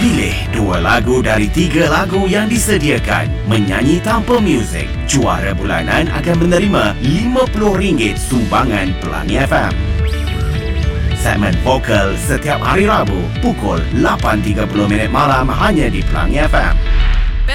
Pilih 2 lagu dari 3 lagu yang disediakan. Menyanyi tanpa muzik. Juara bulanan akan menerima RM50 sumbangan Pelangi FM. Segmen vokal setiap hari Rabu pukul 8.30 malam hanya di Pelangi FM.